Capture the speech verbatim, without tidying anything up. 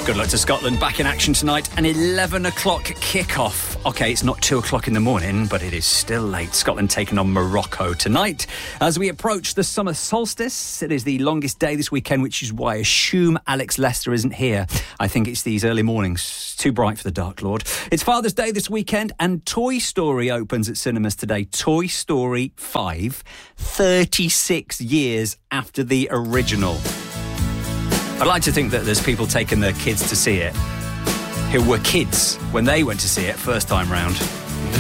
Good luck to Scotland, back in action tonight, an eleven o'clock kick-off. OK, it's not two o'clock in the morning, but it is still late. Scotland taking on Morocco tonight. As we approach the summer solstice, it is the longest day this weekend, which is why I assume Alex Lester isn't here. I think it's these early mornings. Too bright for the Dark Lord. It's Father's Day this weekend, and Toy Story opens at cinemas today. Toy Story five, thirty-six years after the original. I'd like to think that there's people taking their kids to see it who were kids when they went to see it first time round.